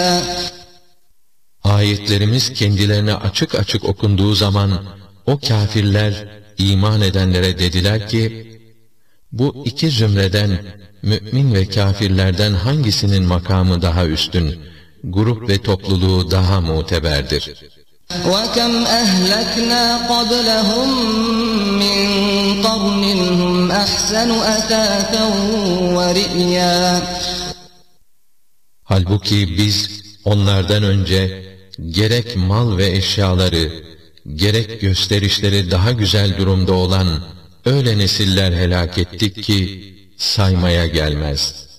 Ayetlerimiz kendilerine açık açık okunduğu zaman o kâfirler iman edenlere dediler ki, bu iki zümreden mümin ve kâfirlerden hangisinin makamı daha üstün, grup ve topluluğu daha muteberdir? وَكَمْ أَهْلَكْنَا قَبْلَهُمْ مِنْ قَرْنٍ هُمْ أَحْسَنُ أَثَاثًا وَرِئْيًا. Halbuki biz onlardan önce gerek mal ve eşyaları, gerek gösterişleri daha güzel durumda olan öyle nesiller helak ettik ki saymaya gelmez.